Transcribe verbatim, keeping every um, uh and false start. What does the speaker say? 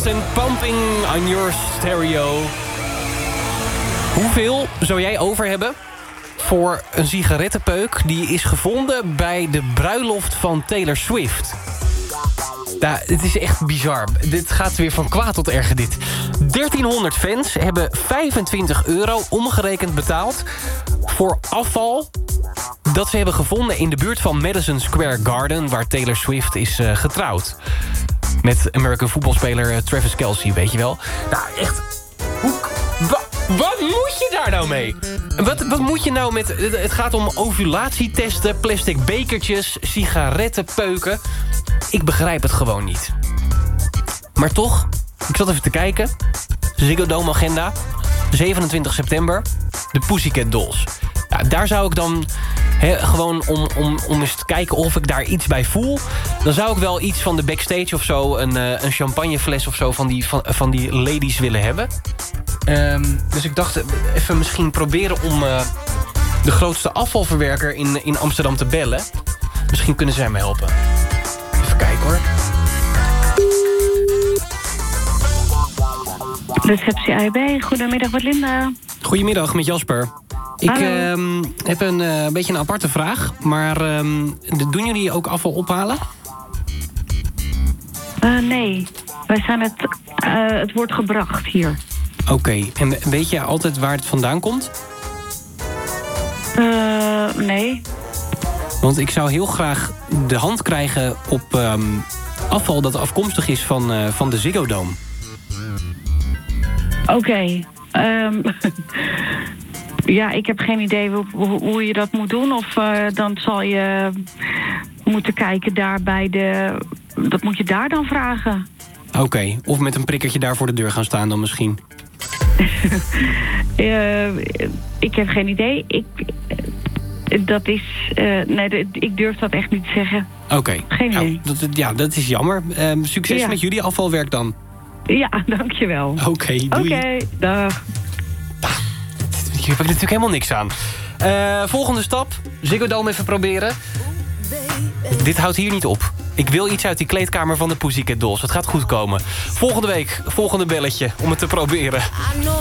Boston, Pumping on Your Stereo. Hoeveel zou jij over hebben voor een sigarettenpeuk die is gevonden bij de bruiloft van Taylor Swift? Nou, het is echt bizar. Dit gaat weer van kwaad tot erger, dit. dertienhonderd fans hebben vijfentwintig euro omgerekend betaald voor afval dat ze hebben gevonden in de buurt van Madison Square Garden, waar Taylor Swift is uh, getrouwd. Met American voetbalspeler uh, Travis Kelce, weet je wel. Nou, echt... Hoe, wa, wat moet je daar nou mee? Wat, wat moet je nou met... Het gaat om ovulatietesten, plastic bekertjes, sigarettenpeuken. Ik begrijp het gewoon niet. Maar toch, ik zat even te kijken. Ziggo Dome agenda, zevenentwintig september, de Pussycat Dolls. Ja, daar zou ik dan he, gewoon om, om, om eens te kijken of ik daar iets bij voel. Dan zou ik wel iets van de backstage of zo, een, uh, een champagnefles of zo van die, van, van die ladies willen hebben. Um, dus ik dacht even misschien proberen om uh, de grootste afvalverwerker in, in Amsterdam te bellen. Misschien kunnen zij me helpen. Even kijken hoor. Receptie A I B, goedemiddag met Linda. Goedemiddag, met Jasper. Ik uh, heb een uh, beetje een aparte vraag, maar uh, doen jullie ook afval ophalen? Uh, nee, wij zijn het, uh, het wordt gebracht hier. Oké, okay. En weet je altijd waar het vandaan komt? Uh, nee. Want ik zou heel graag de hand krijgen op um, afval dat afkomstig is van, uh, van de Ziggo Dome. Oké. Okay. Um, ja, ik heb geen idee hoe, hoe je dat moet doen. Of uh, dan zal je moeten kijken daar bij de... Dat moet je daar dan vragen. Oké, okay. Of met een prikkertje daar voor de deur gaan staan dan misschien. uh, ik heb geen idee. Ik... Dat is... Uh, nee, ik durf dat echt niet te zeggen. Oké. Okay. Geen idee. Ja, dat, ja, dat is jammer. Uh, succes ja. met jullie afvalwerk dan. Ja, dankjewel. Oké, okay, doei. Oké, okay, dag. Hier heb ik natuurlijk helemaal niks aan. Uh, volgende stap. Ziggo Dome even proberen. Dit houdt hier niet op. Ik wil iets uit die kleedkamer van de Pussycat Dolls. Het gaat goed komen. Volgende week, volgende belletje om het te proberen.